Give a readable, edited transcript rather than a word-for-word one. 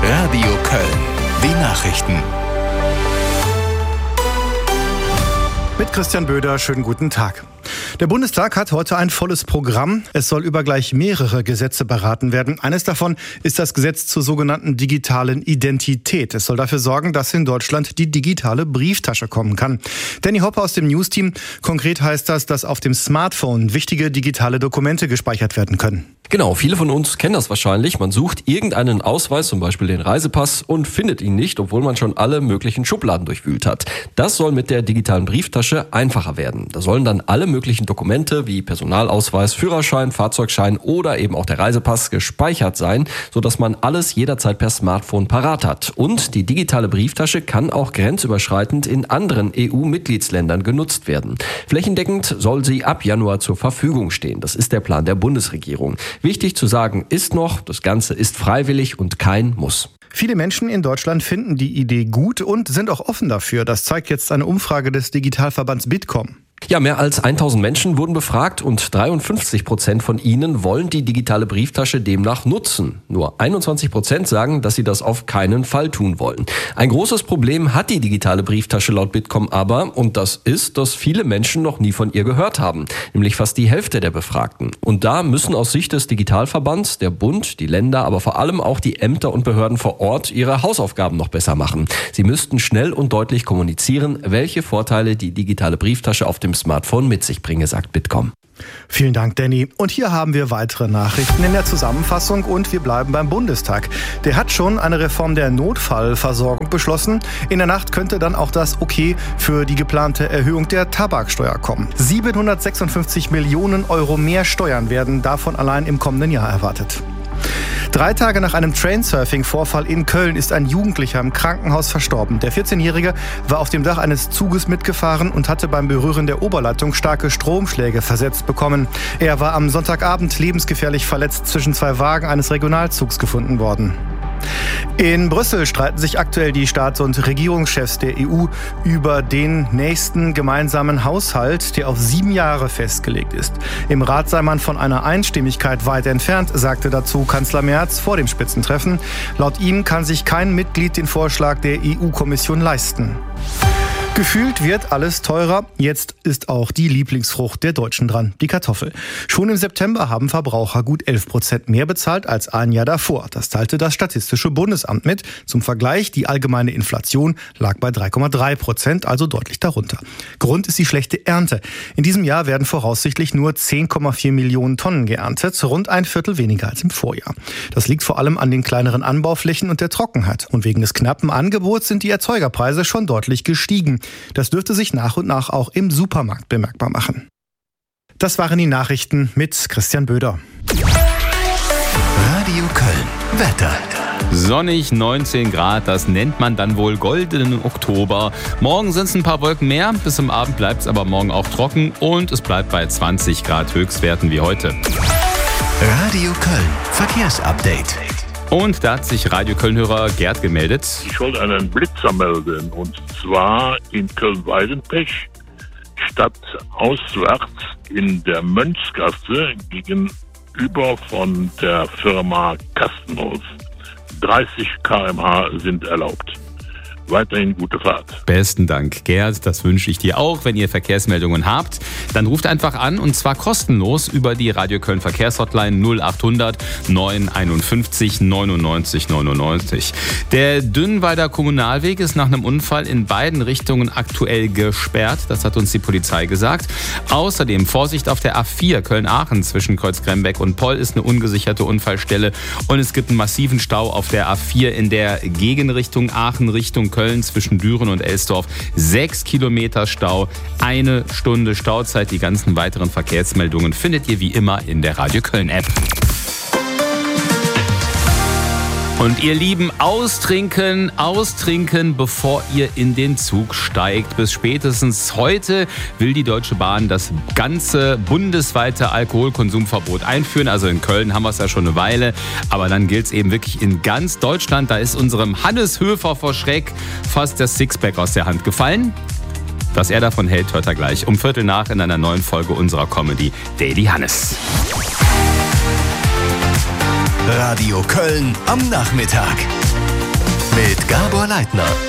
Radio Köln. Die Nachrichten. Mit Christian Böder, schönen guten Tag. Der Bundestag hat heute ein volles Programm. Es soll über gleich mehrere Gesetze beraten werden. Eines davon ist das Gesetz zur sogenannten digitalen Identität. Es soll dafür sorgen, dass in Deutschland die digitale Brieftasche kommen kann. Danny Hopper aus dem News-Team. Konkret heißt das, dass auf dem Smartphone wichtige digitale Dokumente gespeichert werden können. Genau, viele von uns kennen das wahrscheinlich. Man sucht irgendeinen Ausweis, zum Beispiel den Reisepass, und findet ihn nicht, obwohl man schon alle möglichen Schubladen durchwühlt hat. Das soll mit der digitalen Brieftasche einfacher werden. Da sollen dann alle möglichen Dokumente wie Personalausweis, Führerschein, Fahrzeugschein oder eben auch der Reisepass gespeichert sein, sodass man alles jederzeit per Smartphone parat hat. Und die digitale Brieftasche kann auch grenzüberschreitend in anderen EU-Mitgliedsländern genutzt werden. Flächendeckend soll sie ab Januar zur Verfügung stehen. Das ist der Plan der Bundesregierung. Wichtig zu sagen ist noch, das Ganze ist freiwillig und kein Muss. Viele Menschen in Deutschland finden die Idee gut und sind auch offen dafür. Das zeigt jetzt eine Umfrage des Digitalverbands Bitkom. Ja, mehr als 1000 Menschen wurden befragt und 53% von ihnen wollen die digitale Brieftasche demnach nutzen. Nur 21% sagen, dass sie das auf keinen Fall tun wollen. Ein großes Problem hat die digitale Brieftasche laut Bitkom aber, und das ist, dass viele Menschen noch nie von ihr gehört haben. Nämlich fast die Hälfte der Befragten. Und da müssen aus Sicht des Digitalverbands der Bund, die Länder, aber vor allem auch die Ämter und Behörden vor Ort ihre Hausaufgaben noch besser machen. Sie müssten schnell und deutlich kommunizieren, welche Vorteile die digitale Brieftasche auf dem Smartphone mit sich bringe, sagt Bitkom. Vielen Dank, Danny. Und hier haben wir weitere Nachrichten in der Zusammenfassung und wir bleiben beim Bundestag. Der hat schon eine Reform der Notfallversorgung beschlossen. In der Nacht könnte dann auch das Okay für die geplante Erhöhung der Tabaksteuer kommen. 756 Millionen Euro mehr Steuern werden davon allein im kommenden Jahr erwartet. 3 Tage nach einem Trainsurfing-Vorfall in Köln ist ein Jugendlicher im Krankenhaus verstorben. Der 14-Jährige war auf dem Dach eines Zuges mitgefahren und hatte beim Berühren der Oberleitung starke Stromschläge versetzt bekommen. Er war am Sonntagabend lebensgefährlich verletzt zwischen 2 Wagen eines Regionalzugs gefunden worden. In Brüssel streiten sich aktuell die Staats- und Regierungschefs der EU über den nächsten gemeinsamen Haushalt, der auf 7 Jahre festgelegt ist. Im Rat sei man von einer Einstimmigkeit weit entfernt, sagte dazu Kanzler Merz vor dem Spitzentreffen. Laut ihm kann sich kein Mitglied den Vorschlag der EU-Kommission leisten. Gefühlt wird alles teurer. Jetzt ist auch die Lieblingsfrucht der Deutschen dran, die Kartoffel. Schon im September haben Verbraucher gut 11% mehr bezahlt als ein Jahr davor. Das teilte das Statistische Bundesamt mit. Zum Vergleich, die allgemeine Inflation lag bei 3,3%, also deutlich darunter. Grund ist die schlechte Ernte. In diesem Jahr werden voraussichtlich nur 10,4 Millionen Tonnen geerntet, rund ein Viertel weniger als im Vorjahr. Das liegt vor allem an den kleineren Anbauflächen und der Trockenheit. Und wegen des knappen Angebots sind die Erzeugerpreise schon deutlich gestiegen. Das dürfte sich nach und nach auch im Supermarkt bemerkbar machen. Das waren die Nachrichten mit Christian Böder. Radio Köln. Wetter. Sonnig, 19 Grad, das nennt man dann wohl goldenen Oktober. Morgen sind es ein paar Wolken mehr, bis zum Abend bleibt es aber morgen auch trocken und es bleibt bei 20 Grad Höchstwerten wie heute. Radio Köln. Verkehrsupdate. Und da hat sich Radio Köln-Hörer Gerd gemeldet. Ich wollte einen Blitzer melden, und zwar in Köln-Weidenpech, stadtauswärts in der Mönchsgasse gegenüber von der Firma Kastenhaus. 30 km/h sind erlaubt. Weiterhin gute Fahrt. Besten Dank, Gerd. Das wünsche ich dir auch. Wenn ihr Verkehrsmeldungen habt, dann ruft einfach an, und zwar kostenlos über die Radio Köln Verkehrshotline 0800 951 99 99. Der Dünnweider Kommunalweg ist nach einem Unfall in beiden Richtungen aktuell gesperrt. Das hat uns die Polizei gesagt. Außerdem Vorsicht auf der A4 Köln-Aachen zwischen Kreuzgrembeck und Poll ist eine ungesicherte Unfallstelle. Und es gibt einen massiven Stau auf der A4 in der Gegenrichtung Aachen Richtung Köln zwischen Düren und Elsdorf. 6 Kilometer Stau, 1 Stunde Stauzeit. Die ganzen weiteren Verkehrsmeldungen findet ihr wie immer in der Radio Köln App. Und ihr Lieben, austrinken, bevor ihr in den Zug steigt. Bis spätestens heute will die Deutsche Bahn das ganze bundesweite Alkoholkonsumverbot einführen. Also in Köln haben wir es ja schon eine Weile, aber dann gilt es eben wirklich in ganz Deutschland. Da ist unserem Hannes Höfer vor Schreck fast das Sixpack aus der Hand gefallen. Was er davon hält, hört er gleich um 7:15 in einer neuen Folge unserer Comedy Daily Hannes. Radio Köln am Nachmittag. mit Gabor Leitner.